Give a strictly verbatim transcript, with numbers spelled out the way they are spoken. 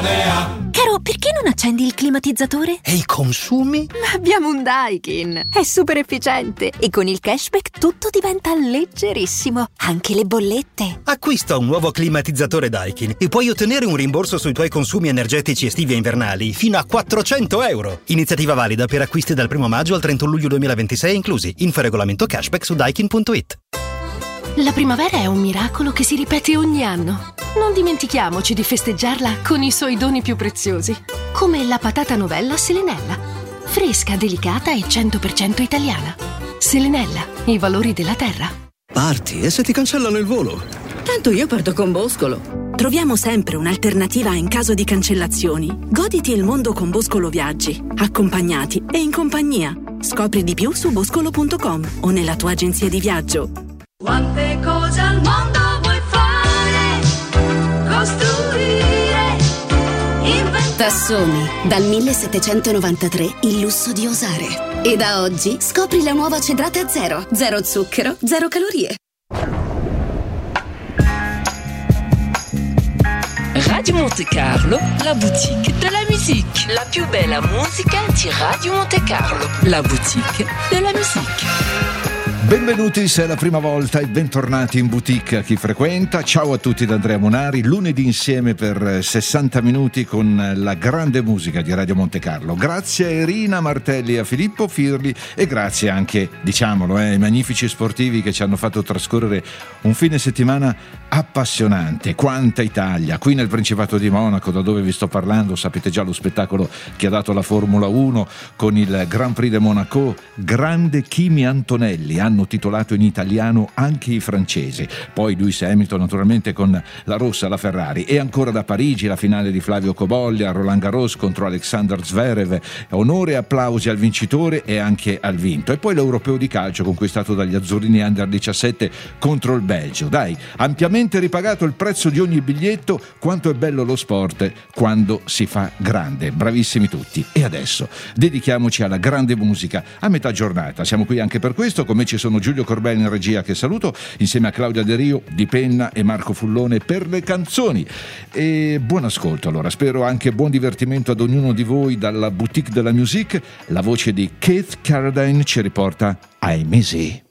Caro, perché non accendi il climatizzatore? E i consumi? Ma abbiamo un Daikin. È super efficiente e con il cashback tutto diventa leggerissimo. Anche le bollette. Acquista un nuovo climatizzatore Daikin e puoi ottenere un rimborso sui tuoi consumi energetici estivi e invernali fino a quattrocento euro. Iniziativa valida per acquisti dal primo maggio al trentuno luglio duemilaventisei inclusi. Info e regolamento cashback su daikin punto it. La primavera è un miracolo che si ripete ogni anno. Non dimentichiamoci di festeggiarla con i suoi doni più preziosi, come la patata novella Selenella. Fresca, delicata e cento per cento italiana. Selenella, i valori della terra. Parti e se ti cancellano il volo? Tanto io parto con Boscolo. Troviamo sempre un'alternativa in caso di cancellazioni. Goditi il mondo con Boscolo Viaggi, accompagnati e in compagnia. Scopri di più su boscolo punto com o nella tua agenzia di viaggio. Quante cose al mondo vuoi fare, costruire, inventare. Tassoni, dal millesettecentonovantatré il lusso di osare. E da oggi scopri la nuova cedrata zero, zero zucchero, zero calorie. Radio Monte Carlo, la boutique de la musique. La più bella musica di Radio Monte Carlo, la boutique de la musique. Benvenuti se è la prima volta e bentornati in boutique a chi frequenta. Ciao a tutti da Andrea Monari, lunedì insieme per sessanta minuti con la grande musica di Radio Monte Carlo. Grazie a Irina Martelli e a Filippo Firli e grazie anche, diciamolo, eh, ai magnifici sportivi che ci hanno fatto trascorrere un fine settimana appassionante. Quanta Italia, qui nel Principato di Monaco, da dove vi sto parlando, sapete già lo spettacolo che ha dato la Formula uno con il Grand Prix de Monaco, grande Kimi Antonelli, hanno titolato in italiano anche i francesi, poi Lewis Hamilton naturalmente con la rossa, la Ferrari, e ancora da Parigi la finale di Flavio Cobolli a Roland Garros contro Alexander Zverev, onore e applausi al vincitore e anche al vinto, e poi l'europeo di calcio conquistato dagli azzurrini under diciassette contro il Belgio. Dai, ampiamente ripagato il prezzo di ogni biglietto. Quanto è bello lo sport quando si fa grande, bravissimi tutti. E adesso dedichiamoci alla grande musica a metà giornata, siamo qui anche per questo. Come ci sono Giulio Corbelli in regia, che saluto, insieme a Claudia De Rio, Di Penna e Marco Fullone per le canzoni. E buon ascolto allora, spero anche buon divertimento ad ognuno di voi dalla boutique della musique. La voce di Keith Carradine ci riporta ai mesi.